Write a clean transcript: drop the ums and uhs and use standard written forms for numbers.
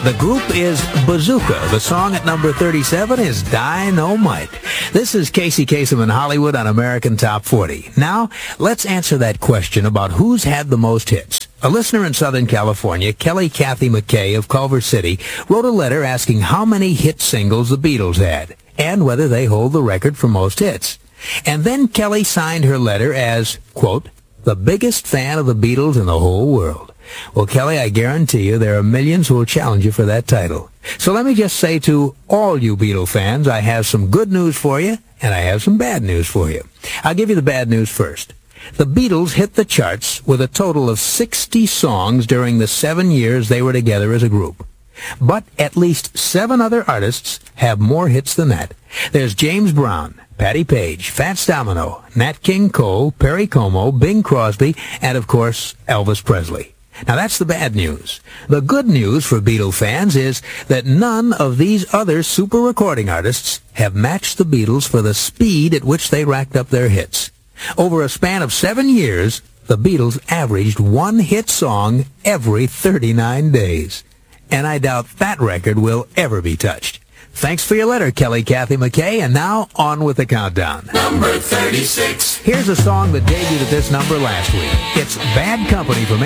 The group is Bazooka. The song at number 37 is Dynamite. This is Casey Kasem in Hollywood on American Top 40. Now, let's answer that question about who's had the most hits. A listener in Southern California, Kelly Kathy McKay of Culver City, wrote a letter asking how many hit singles the Beatles had and whether they hold the record for most hits. And then Kelly signed her letter as, quote, the biggest fan of the Beatles in the whole world. Well, Kelly, I guarantee you there are millions who will challenge you for that title. So let me just say to all you Beatle fans, I have some good news for you, and I have some bad news for you. I'll give you the bad news first. The Beatles hit the charts with a total of 60 songs during the 7 years they were together as a group. But at least 7 other artists have more hits than that. There's James Brown, Patti Page, Fats Domino, Nat King Cole, Perry Como, Bing Crosby, and of course, Elvis Presley. Now that's the bad news. The good news for Beatle fans is that none of these other super recording artists have matched the Beatles for the speed at which they racked up their hits. Over a span of 7 years, the Beatles averaged 1 hit song every 39 days. And I doubt that record will ever be touched. Thanks for your letter, Kelly Kathy McKay, and now on with the countdown. Number 36. Here's a song that debuted at this number last week. It's Bad Company from